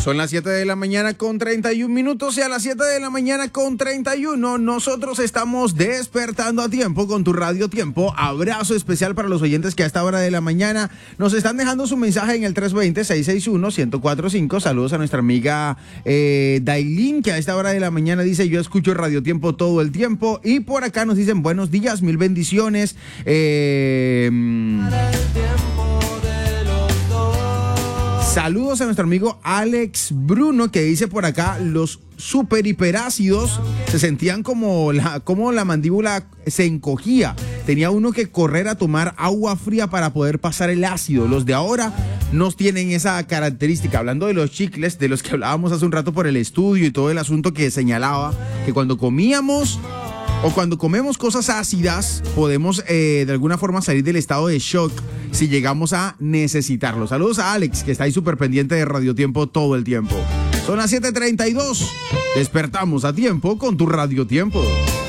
Son las 7 de la mañana con 31 minutos y a las 7 de la mañana con 31 nosotros estamos despertando a tiempo con tu Radio Tiempo. Abrazo especial para los oyentes que a esta hora de la mañana nos están dejando su mensaje en el 320-661-1045. Saludos a nuestra amiga Dailin, que a esta hora de la mañana dice: yo escucho Radio Tiempo todo el tiempo. Y por acá nos dicen: buenos días, mil bendiciones. Saludos a nuestro amigo Alex Bruno, que dice por acá: los super hiperácidos se sentían como la mandíbula se encogía. Tenía uno que correr a tomar agua fría para poder pasar el ácido. Los de ahora no tienen esa característica. Hablando de los chicles, de los que hablábamos hace un rato por el estudio y todo el asunto que señalaba, que cuando comíamos o cuando comemos cosas ácidas, podemos de alguna forma salir del estado de shock si llegamos a necesitarlo. Saludos a Alex, que está ahí súper pendiente de Radio Tiempo todo el tiempo. Son las 7:32. Despertamos a tiempo con tu Radio Tiempo.